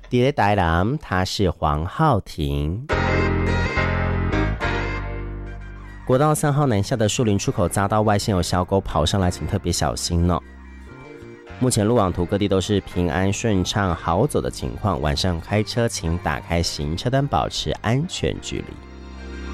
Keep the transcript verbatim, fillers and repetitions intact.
第一台人他是黄浩庭。国道三号南下的树林出口匝道外线有小狗跑上来，请特别小心哦。目前路网图各地都是平安顺畅好走的情况，晚上开车请打开行车灯，保持安全距离。